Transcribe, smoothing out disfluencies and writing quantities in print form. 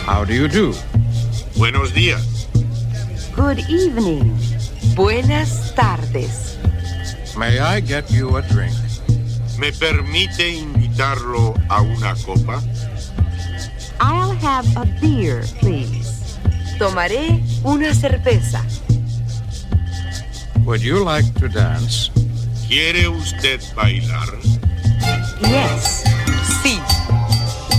How do you do? Buenos días. Good evening. Buenas tardes. May I get you a drink? ¿Me permite invitarlo a una copa? I'll have a beer, please. Tomaré una cerveza. Would you like to dance? ¿Quiere usted bailar? Yes. Sí.